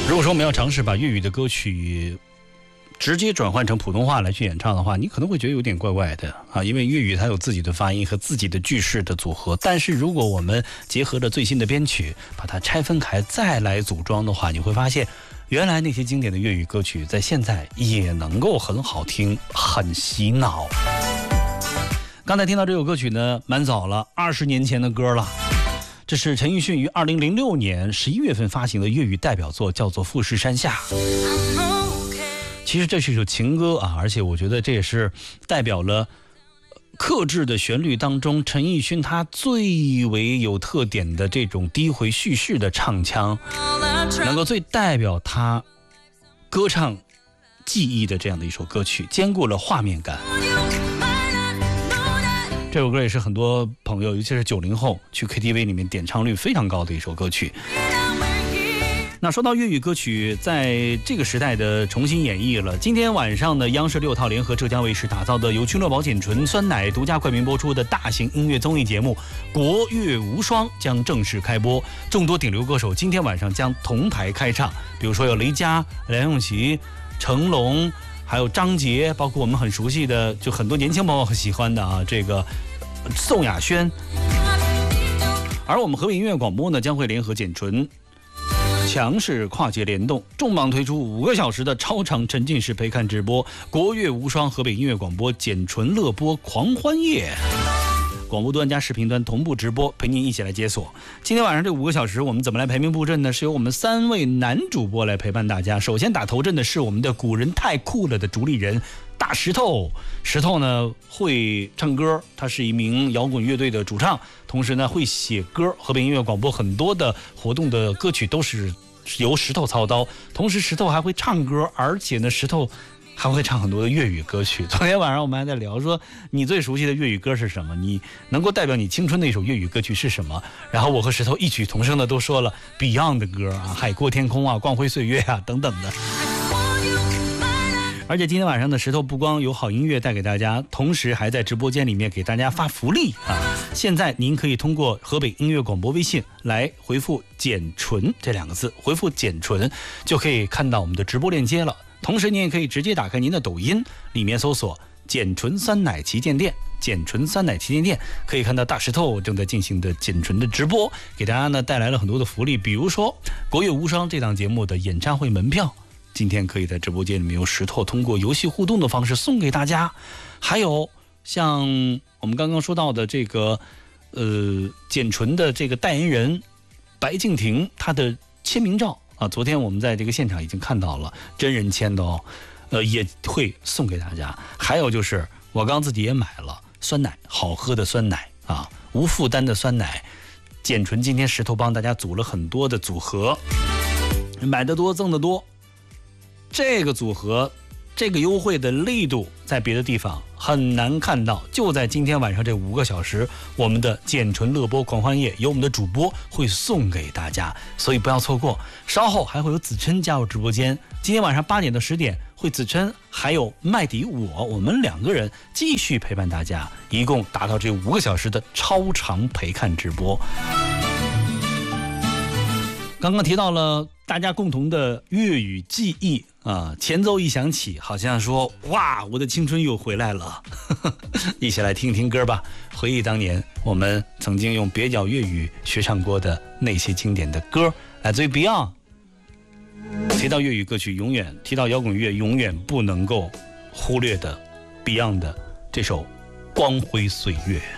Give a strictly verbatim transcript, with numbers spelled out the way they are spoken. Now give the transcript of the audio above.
如果说我们要尝试把粤语的歌曲直接转换成普通话来去演唱的话，你可能会觉得有点怪怪的啊，因为粤语它有自己的发音和自己的句式的组合。但是如果我们结合着最新的编曲，把它拆分开再来组装的话，你会发现原来那些经典的粤语歌曲在现在也能够很好听，很洗脑。刚才听到这首歌曲呢，蛮早了，二十年前的歌了。这是陈奕迅于二零零六年十一月份发行的粤语代表作，叫做《富士山下》。其实这是一首情歌啊，而且我觉得这也是代表了克制的旋律当中陈奕迅他最为有特点的这种低回叙事的唱腔，能够最代表他歌唱技艺的这样的一首歌曲，兼顾了画面感。这首歌也是很多朋友，尤其是九零后去 K T V 里面点唱率非常高的一首歌曲。那说到粤语歌曲在这个时代的重新演绎了，今天晚上呢，央视六套联合浙江卫视打造的由君乐宝碱醇酸奶独家冠名播出的大型音乐综艺节目《国乐无双》将正式开播，众多顶流歌手今天晚上将同台开唱，比如说有雷佳、梁咏琪、成龙，还有张杰，包括我们很熟悉的，就很多年轻朋友很喜欢的啊，这个宋亚轩。而我们河北音乐广播呢，将会联合碱醇强势跨界联动，重磅推出五个小时的超长沉浸式陪看直播，国乐无双河北音乐广播碱醇乐播狂欢夜，广播端加视频端同步直播，陪您一起来解锁。今天晚上这五个小时，我们怎么来排兵布阵呢？是由我们三位男主播来陪伴大家。首先打头阵的是我们的古人太酷了的主理人大石头。石头呢会唱歌，他是一名摇滚乐队的主唱，同时呢会写歌。河北音乐广播很多的活动的歌曲都是由石头操刀，同时石头还会唱歌，而且呢石头还会唱很多的粤语歌曲。昨天晚上我们还在聊说，你最熟悉的粤语歌是什么？你能够代表你青春的一首粤语歌曲是什么？然后我和石头异曲同声的都说了 Beyond 的歌啊，海阔天空啊，光辉岁月啊等等的。而且今天晚上的石头不光有好音乐带给大家，同时还在直播间里面给大家发福利啊！现在您可以通过河北音乐广播微信来回复碱醇这两个字，回复碱醇就可以看到我们的直播链接了。同时您也可以直接打开您的抖音，里面搜索碱醇酸奶旗舰店，碱醇酸奶旗舰店可以看到大石头正在进行的碱醇的直播，给大家呢带来了很多的福利，比如说国乐无双这档节目的演唱会门票，今天可以在直播间里面由石头通过游戏互动的方式送给大家。还有像我们刚刚说到的这个呃碱醇的这个代言人白敬亭，他的签名照啊，昨天我们在这个现场已经看到了真人签的哦，呃也会送给大家。还有就是我刚自己也买了酸奶，好喝的酸奶啊，无负担的酸奶。碱醇今天石头帮大家组了很多的组合，买得多赠得多。这个组合这个优惠的力度在别的地方很难看到，就在今天晚上这五个小时，我们的碱醇乐播狂欢夜由我们的主播会送给大家，所以不要错过。稍后还会有子琛加入直播间，今天晚上八点到十点会子琛还有麦迪我我们两个人继续陪伴大家，一共达到这五个小时的超长陪看直播。刚刚提到了大家共同的粤语记忆啊，前奏一响起，好像说哇，我的青春又回来了。一起来听听歌吧，回忆当年我们曾经用蹩脚粤语学唱过的那些经典的歌，来自于 Beyond。提到粤语歌曲，永远提到摇滚乐，永远不能够忽略的 Beyond 的这首《光辉岁月》。